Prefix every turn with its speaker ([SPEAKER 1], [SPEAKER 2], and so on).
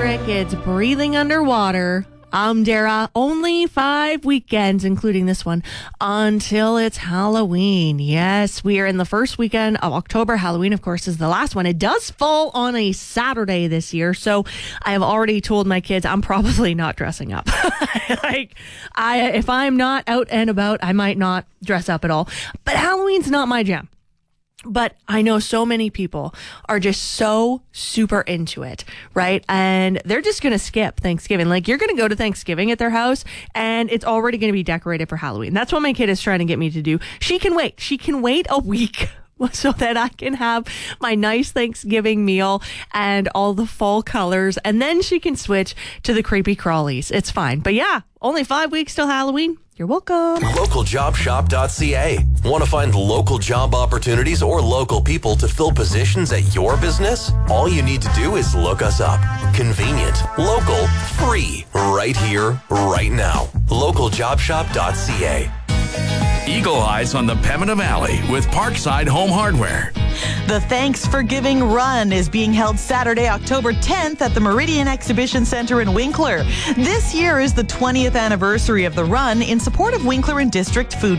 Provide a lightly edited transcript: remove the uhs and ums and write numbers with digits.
[SPEAKER 1] Patrick. It's Breathing Underwater. I'm Dara. Only 5 weekends, including this one, until it's Halloween. Yes, we are in the first weekend of October. Halloween, of course, is the last one. It does fall on a Saturday this year, so I have already told my kids I'm probably not dressing up. If I'm not out and about, I might not dress up at all. But Halloween's not my jam. But I know so many people are just so super into it, right? And they're just going to skip Thanksgiving. Like, you're going to go to Thanksgiving at their house and it's already going to be decorated for Halloween. That's what my kid is trying to get me to do. She can wait. She can wait a week so that I can have my nice Thanksgiving meal and all the fall colors. And then she can switch to the creepy crawlies. It's fine. But yeah, only 5 weeks till Halloween. You're welcome.
[SPEAKER 2] LocalJobShop.ca. Want to find local job opportunities or local people to fill positions at your business? All you need to do is look us up. Convenient, local, free, right here, right now. LocalJobShop.ca.
[SPEAKER 3] Eagle Eyes on the Pembina Valley with Parkside Home Hardware.
[SPEAKER 4] The Thanks for Giving Run is being held Saturday, October 10th at the Meridian Exhibition Centre in Winkler. This year is the 20th anniversary of the run in support of Winkler and District Food